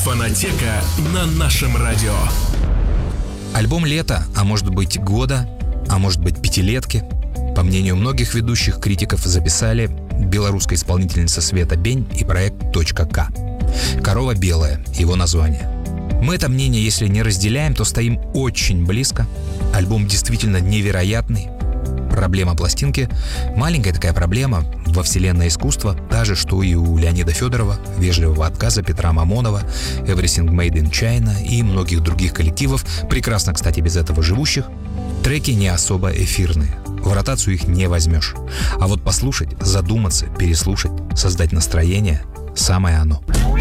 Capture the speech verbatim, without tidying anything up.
Фонотека на нашем радио. Альбом лета, а может быть года, а может быть пятилетки, по мнению многих ведущих критиков, записали белорусская исполнительница Света Бень и проект .К. «Корова белая» — его название. Мы это мнение, если не разделяем, то стоим очень близко. Альбом действительно невероятный. Проблема пластинки — маленькая такая проблема во вселенной искусства, та же, что и у Леонида Федорова, «Вежливого отказа», Петра Мамонова, Everything Made in China и многих других коллективов, прекрасно, кстати, без этого живущих. Треки не особо эфирные, в ротацию их не возьмешь. А вот послушать, задуматься, переслушать, создать настроение — самое оно.